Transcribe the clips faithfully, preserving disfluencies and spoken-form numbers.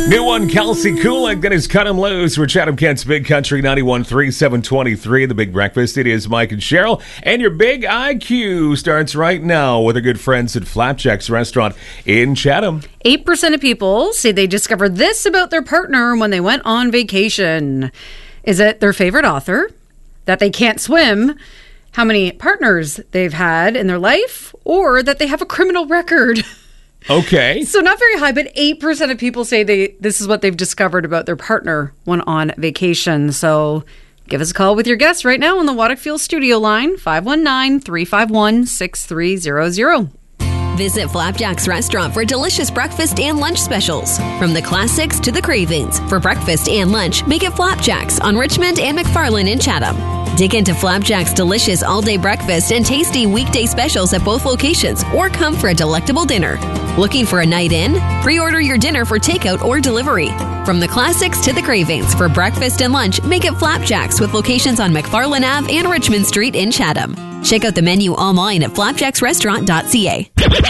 New one, Kelsey Kulik, that is Cut 'em Loose. We're Chatham Kent's Big Country ninety-one point three, seven twenty-three, The Big Breakfast. It is Mike and Cheryl, and your Big I Q starts right now with our good friends at Flapjack's Restaurant in Chatham. eight percent of people say they discovered this about their partner when they went on vacation. Is it their favorite author? That they can't swim? How many partners they've had in their life? Or that they have a criminal record? Okay. So not very high, but eight percent of people say they this is what they've discovered about their partner when on vacation. So give us a call with your guess right now on the Waterfield studio line, five one nine, three five one, six three zero zero. Visit Flapjack's Restaurant for delicious breakfast and lunch specials. From the classics to the cravings. For breakfast and lunch, make it Flapjack's on Richmond and McFarland in Chatham. Dig into Flapjack's delicious all-day breakfast and tasty weekday specials at both locations, or come for a delectable dinner. Looking for a night in? Pre-order your dinner for takeout or delivery. From the classics to the cravings. For breakfast and lunch, make it Flapjack's with locations on McFarland Avenue and Richmond Street in Chatham. Check out the menu online at flapjacks restaurant dot c a.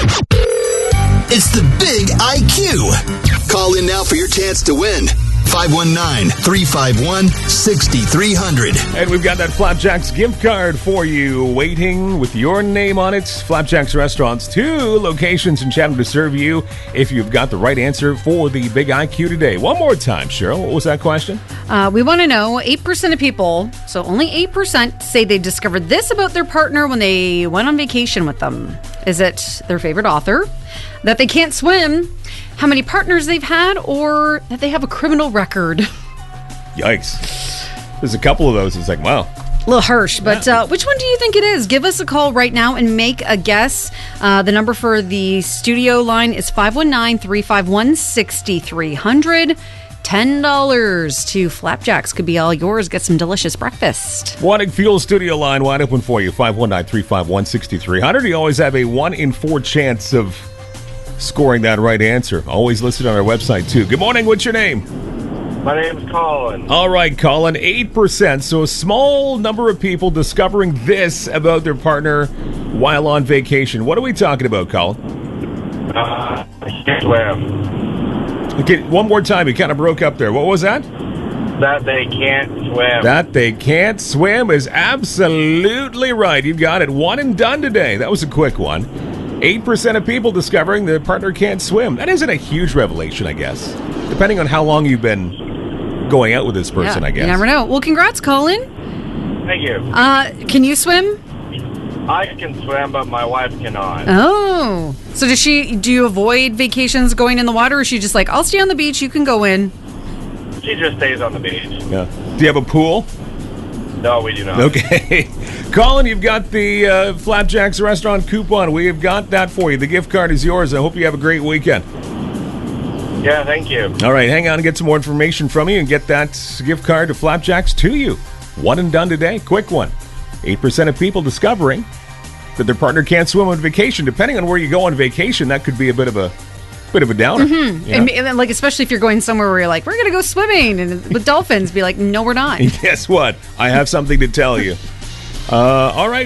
It's the Big I Q. Call in now for your chance to win. five one nine, three five one, six three zero zero. And we've got that Flapjack's gift card for you, waiting with your name on it. Flapjack's Restaurants, two locations in Chatham to serve you if you've got the right answer for the Big I Q today. One more time, Cheryl, what was that question? Uh, we want to know, eight percent of people, so only eight percent, say they discovered this about their partner when they went on vacation with them. Is it their favorite author? That they can't swim? How many partners they've had? Or that they have a criminal record? Yikes. There's a couple of those. It's like, wow. A little harsh, but uh, which one do you think it is? Give us a call right now and make a guess. Uh, the number for the studio line is five one nine, three five one, six three zero zero. ten dollars to Flapjacks could be all yours. Get some delicious breakfast. Wanting Fuel studio line wide open for you, five one nine, three five one, six three zero zero. You always have a one in four chance of scoring that right answer. Always listed on our website, too. Good morning. What's your name? My name's Colin. All right, Colin. eight percent. So a small number of people discovering this about their partner while on vacation. What are we talking about, Colin? Uh, I can't swim. Okay, one more time. You kind of broke up there. What was that? That they can't swim. That they can't swim is absolutely right. You got it. One and done today. That was a quick one. eight percent of people discovering their partner can't swim. That isn't a huge revelation, I guess. Depending on how long you've been going out with this person, yeah, I guess. You never know. Well, congrats, Colin. Thank you. Uh, can you swim? I can swim, but my wife cannot. Oh. So does she, do you avoid vacations going in the water, or is she just like, I'll stay on the beach, you can go in? She just stays on the beach. Yeah. Do you have a pool? No, we do not. Okay. Colin, you've got the uh, Flapjack's Restaurant coupon. We have got that for you. The gift card is yours. I hope you have a great weekend. Yeah, thank you. All right, hang on and get some more information from you and get that gift card to Flapjack's to you. One and done today. Quick one. eight percent of people discovering that their partner can't swim on vacation. Depending on where you go on vacation, that could be a bit of a bit of a downer. Mm-hmm. Yeah. And, and then, like, especially if you're going somewhere where you're like, we're going to go swimming, and with dolphins, be like, no, we're not. Guess what? I have something to tell you. Uh, all right.